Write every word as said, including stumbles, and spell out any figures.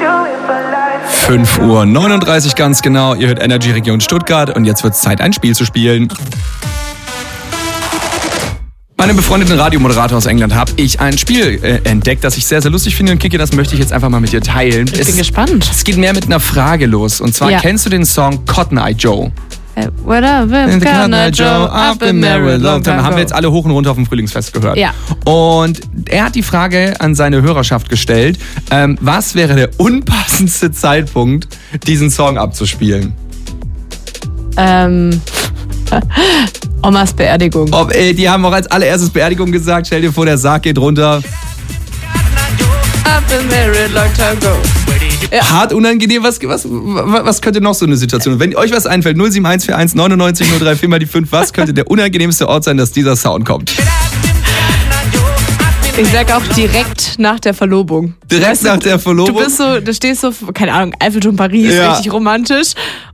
fünf Uhr neununddreißig ganz genau. Ihr hört Energy Region Stuttgart und jetzt wird es Zeit, ein Spiel zu spielen. Bei einem befreundeten Radiomoderator aus England habe ich ein Spiel äh, entdeckt, das ich sehr, sehr lustig finde. Und Kiki, das möchte ich jetzt einfach mal mit dir teilen. Ich es, bin gespannt. Es geht mehr mit einer Frage los. Und zwar, ja. Kennst du den Song Cotton Eye Joe? What up, In the Cotton Eye Joe, I've been married long time. Haben wir jetzt alle hoch und runter auf dem Frühlingsfest gehört. Ja. Und er hat die Frage an seine Hörerschaft gestellt, ähm, was wäre der unpassendste Zeitpunkt, diesen Song abzuspielen? Ähm... Omas Beerdigung. Ob, ey, die haben auch als allererstes Beerdigung gesagt. Stell dir vor, der Sarg geht runter. I've been married long time ago. Ja. Hart unangenehm. Was, was, was könnte noch so eine Situation? Wenn euch was einfällt, null sieben eins vier eins neunundneunzig null drei vier mal die fünf. Was könnte der unangenehmste Ort sein, dass dieser Sound kommt? Ich sag auch direkt nach der Verlobung. Direkt weißt nach du, der Verlobung? Du bist so, du stehst so, keine Ahnung, Eiffelturm Paris, Ja. richtig romantisch.